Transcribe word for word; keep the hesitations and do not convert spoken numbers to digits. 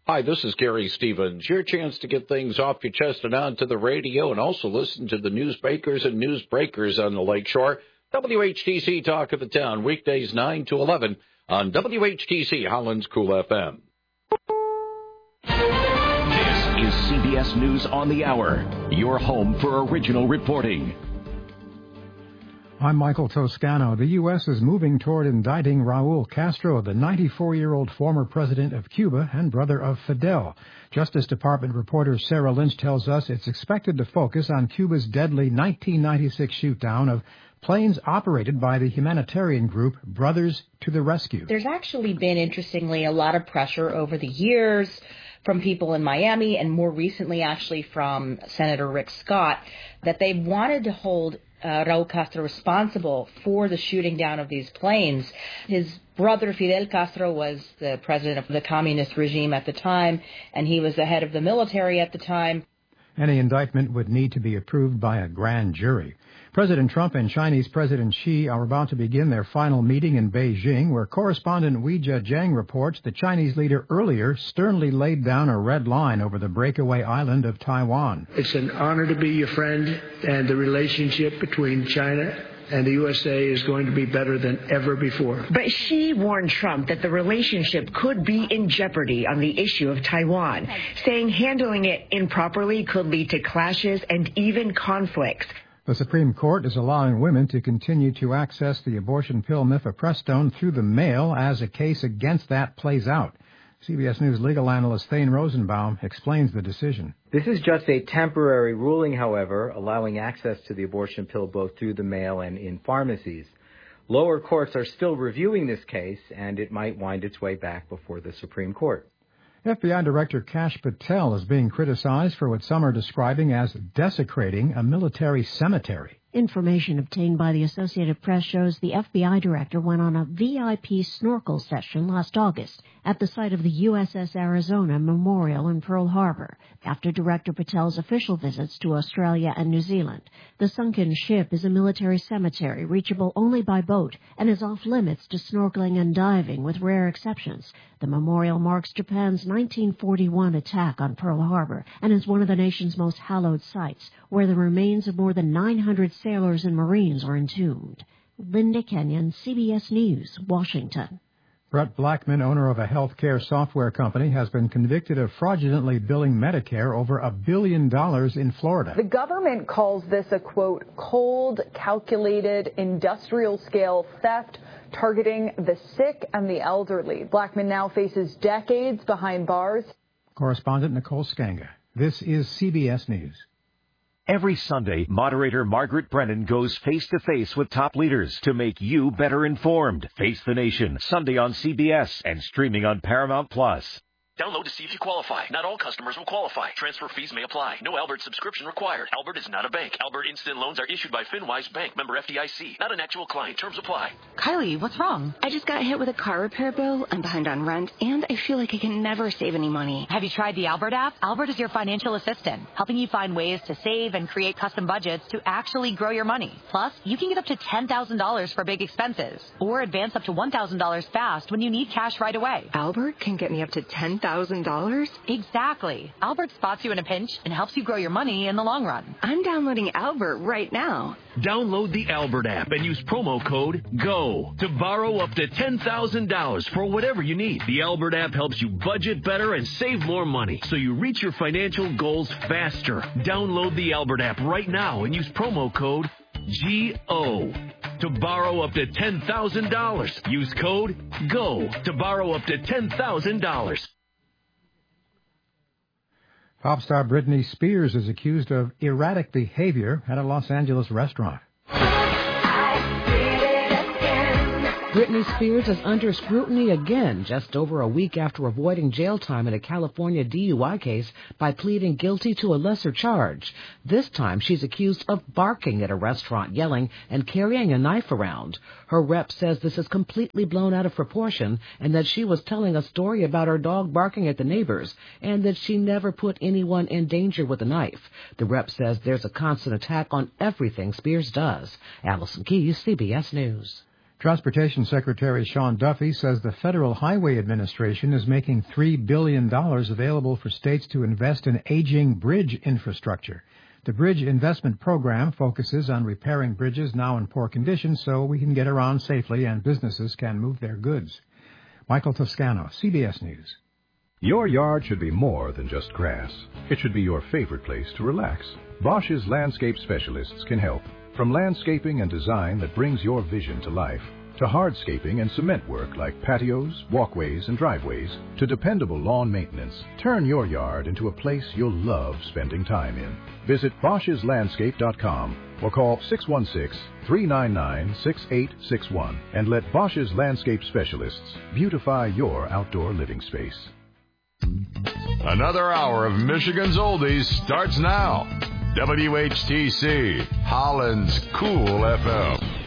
Hi, this is Gary Stevens. Your chance to get things off your chest and onto the radio, and also listen to the newsmakers and newsbreakers on the Lakeshore. W H T C Talk of the Town, weekdays nine to eleven on W H T C Holland's Cool F M. This is C B S News on the Hour, your home for original reporting. I'm Michael Toscano. The U S is moving toward indicting Raul Castro, the ninety-four-year-old former president of Cuba and brother of Fidel. Justice Department reporter Sarah Lynch tells us it's expected to focus on Cuba's deadly nineteen ninety-six shootdown of planes operated by the humanitarian group Brothers to the Rescue. There's actually been, interestingly, a lot of pressure over the years from people in Miami and more recently actually from Senator Rick Scott that they've wanted to hold Uh, Raul Castro responsible for the shooting down of these planes. His brother Fidel Castro was the president of the communist regime at the time, and he was the head of the military at the time. Any indictment would need to be approved by a grand jury. President Trump and Chinese President Xi are about to begin their final meeting in Beijing, where correspondent Weijia Jiang reports the Chinese leader earlier sternly laid down a red line over the breakaway island of Taiwan. It's an honor to be your friend, and the relationship between China and the U S A is going to be better than ever before. But Xi warned Trump that the relationship could be in jeopardy on the issue of Taiwan, saying handling it improperly could lead to clashes and even conflicts. The Supreme Court is allowing women to continue to access the abortion pill mifepristone through the mail as a case against that plays out. C B S News legal analyst Thane Rosenbaum explains the decision. This is just a temporary ruling, however, allowing access to the abortion pill both through the mail and in pharmacies. Lower courts are still reviewing this case, and it might wind its way back before the Supreme Court. F B I Director Kash Patel is being criticized for what some are describing as desecrating a military cemetery. Information obtained by the Associated Press shows the F B I director went on a V I P snorkel session last August at the site of the U S S Arizona Memorial in Pearl Harbor, after Director Patel's official visits to Australia and New Zealand. The sunken ship is a military cemetery reachable only by boat and is off limits to snorkeling and diving with rare exceptions. The memorial marks Japan's nineteen forty-one attack on Pearl Harbor and is one of the nation's most hallowed sites, where the remains of more than nine hundred sailors and Marines are entombed. Linda Kenyon, C B S News, Washington. Brett Blackman, owner of a healthcare software company, has been convicted of fraudulently billing Medicare over a billion dollars in Florida. The government calls this a, quote, cold, calculated, industrial-scale theft targeting the sick and the elderly. Blackman now faces decades behind bars. Correspondent Nicole Skanga. This is C B S News. Every Sunday, moderator Margaret Brennan goes face-to-face with top leaders to make you better informed. Face the Nation, Sunday on C B S and streaming on Paramount Plus. Download to see if you qualify. Not all customers will qualify. Transfer fees may apply. No Albert subscription required. Albert is not a bank. Albert Instant Loans are issued by FinWise Bank, member F D I C. Not an actual client. Terms apply. Kylie, what's wrong? I just got hit with a car repair bill. I'm behind on rent, and I feel like I can never save any money. Have you tried the Albert app? Albert is your financial assistant, helping you find ways to save and create custom budgets to actually grow your money. Plus, you can get up to ten thousand dollars for big expenses, or advance up to one thousand dollars fast when you need cash right away. Albert can get me up to ten thousand dollars? Exactly. Albert spots you in a pinch and helps you grow your money in the long run. I'm downloading Albert right now. Download the Albert app and use promo code GO to borrow up to ten thousand dollars for whatever you need. The Albert app helps you budget better and save more money, so you reach your financial goals faster. Download the Albert app right now and use promo code G O to borrow up to ten thousand dollars. Use code GO to borrow up to ten thousand dollars. Pop star Britney Spears is accused of erratic behavior at a Los Angeles restaurant. Britney Spears is under scrutiny again just over a week after avoiding jail time in a California D U I case by pleading guilty to a lesser charge. This time she's accused of barking at a restaurant, yelling, and carrying a knife around. Her rep says this is completely blown out of proportion and that she was telling a story about her dog barking at the neighbors and that she never put anyone in danger with a knife. The rep says there's a constant attack on everything Spears does. Allison Keyes, C B S News. Transportation Secretary Sean Duffy says the Federal Highway Administration is making three billion dollars available for states to invest in aging bridge infrastructure. The Bridge Investment Program focuses on repairing bridges now in poor condition so we can get around safely and businesses can move their goods. Michael Toscano, C B S News. Your yard should be more than just grass. It should be your favorite place to relax. Bosch's landscape specialists can help. From landscaping and design that brings your vision to life, to hardscaping and cement work like patios, walkways, and driveways, to dependable lawn maintenance, turn your yard into a place you'll love spending time in. Visit Bosch's Landscape dot com or call six one six, three nine nine, six eight six one and let Bosch's landscape specialists beautify your outdoor living space. Another hour of Michigan's Oldies starts now. W H T C, Holland's Cool F M.